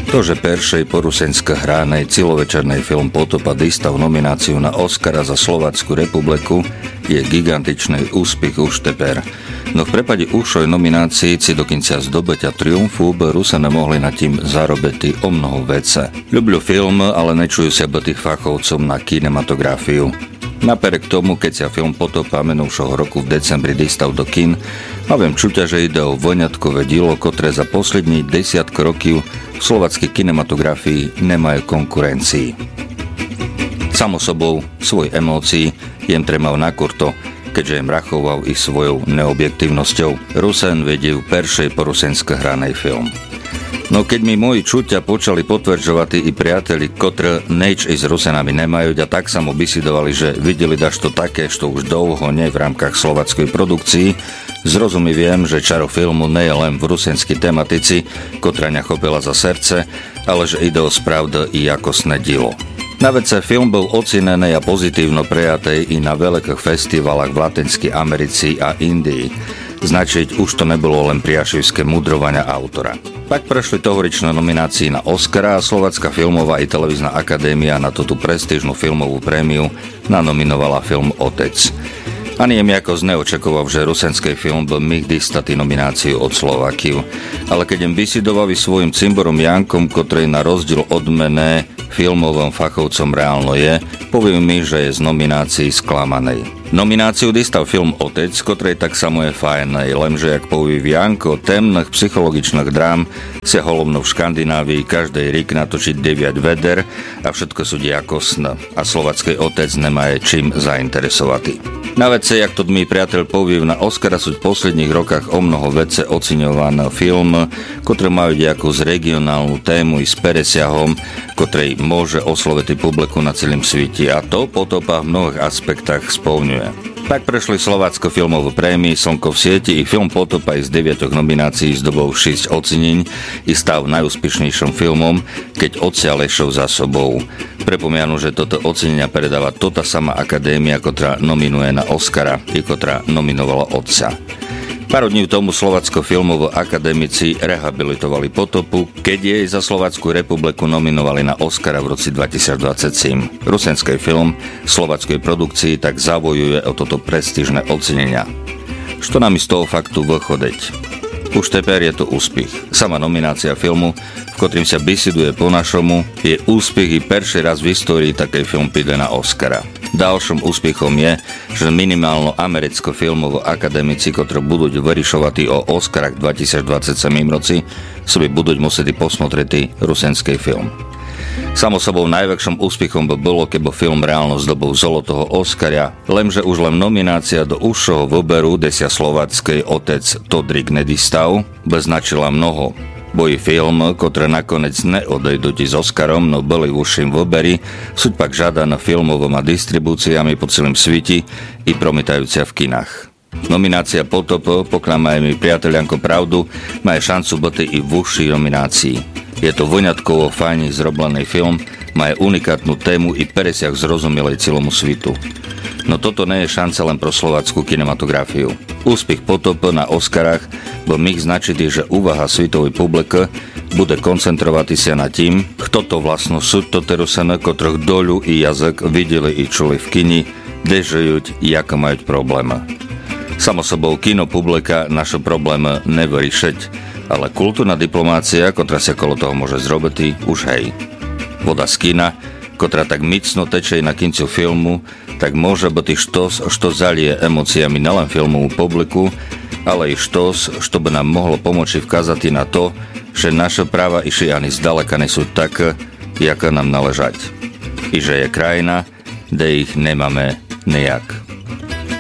To, že peršej porusenska hranej celovečernej film Potopa dostal nomináciu na Oscara za Slovácku republiku, je gigantičný úspech už teper. No v prípade ušoj nominácii si dokonca zdobytia triumfu by Rusene mohli nad tým zarobiť o mnoho vece. Ľublю film, ale nečujú sa by tých fachovcom na kinematografiu. Napriek tomu, keď sa film Potopa minulšieho roku v decembri dostal do kin, mám čuťa, že ide o voňatkové dielo, ktoré za poslední 10 rokov v slováckej kinematografii nemajú konkurencii. Samo sobou svoj emócií jem tremal na kurto, keďže jem rachoval i svojou neobjektívnosťou. Rusen vedie v peršej porusenské hranej film. No keď mi moji čuťa počali potvrdzovať i priateli, ktorí nič s Rusenami nemajú, a tak sa mu bisidovali, že videli dašto také, što už dlho nie v rámkach slováckej produkcii, zrozumí viem, že čaro filmu nie je len v rusenskej tematici, ktorá ňa chopila za srdce, ale že ide o spravdu i jakostné dielo. Na vece film bol ocenený a pozitívno prijatý i na veľkých festivalách v Latinskej Americi a Indii. Značiť už to nebolo len priašivské mudrovania autora. Pak prešli tohoričné nominácii na Oscara a Slovenská filmová i televízna akadémia na túto prestížnu filmovú prémiu nanominovala film Otec. Ani jem ako neočakoval, že rusenský film byl mýchdy statý nomináciu od Slovakiu. Ale keď jem vysidovali svojim cimborom Jankom, ktorý na rozdiel od mene filmovom fachovcom reálno je, poviem mi, že je z nominácií sklamanej. Nomináciu dostal film Otec, ktorý tak samo je fajnej, lenže jak povie Janko, temných psychologičných drám sa holovno v Škandinávii každý rík natočiť 9 veder a všetko sú jakostné a slovacký Otec nemá je čím zainteresovať. Na vece, jak to mi priateľ povie, na Oscara sú v posledných rokách o mnoho vece oceňovaný film, ktorý majú nejakú z regionálnu tému i s peresiahom, ktorý môže osloviť publiku na celém svete a to Potopa v mnohých aspektách spĺňuje. Tak prešli slovácko filmovú prémii Slnko v sieti i film Potopa i z 9 nominácií zdobol 6 ocenení i stav najúspešnejším filmom, keď odsiaľ lešou za sobou. Prepomianu, že toto ocenenia predáva tota sama akadémia, ktorá nominuje na Oscara i ktorá nominovala Otca. Pár dní tomu Slovácko filmovo akademici rehabilitovali Potopu, keď jej za Slovácku republiku nominovali na Oscara v roce 2027. Rusenský film v slováckej produkcii tak zavojuje o toto prestížne ocenenia. Što nám z toho faktu vychodeť? Už teper je to úspech. Sama nominácia filmu, v ktorým sa bisiduje po našomu, je úspech i perší raz v histórii takej film pide na Oscara. Ďalším úspechom je, že minimálno americko-filmovo akademici, ktorí budú vyrišovať o Oscarach 2027 roci, sobie budú musieť posmotriť rusenský film. Samo sobou najväčším úspechom by bolo, keby film reálno zdobol zolotého Oscara, lenže už len nominácia do užšieho výberu desia slováckej Otec Todrik nedistal by značila mnoho. Boji film, ktoré nakoniec neodejdú s Oscarom, no boli v užším výberi, sú pak žiadané filmovom a distribúciami po celém svete i promitajúcia v kinách. Nominácia Potop, poklamajú mi priateľanko pravdu, má šancu byť i v užšej nominácii. Je to voňatkovo fajne zroblený film, má unikátnu tému i peresiach zrozumilej celomu svitu. No toto nie je šanca len pro slovácku kinematografiu. Úspech Potop na Oscarách bol mig značiť, že úvaha svetovej publiky bude koncentrovať sa na tým, kto to vlastno sú to Rusene, ktorých doľu i jazyk videli i čuli v kini, kde žijú i ako majú problémy. Samo sobou kino publika naše problémy nevyriešiť, ale kultúrna diplomácia, ktorá sa kolo toho môže zrobiť, už hej. Voda z kina, ktorá tak micno teče na kincu filmu, tak môže byť štos, što zalie emóciami nelen filmovú publiku, ale i štos, što by nám mohlo pomôcť vkázať na to, že naše práva iši ani zdaleka nie sú tak, jaká nám naležať. I že je krajina, kde ich nemáme nejak.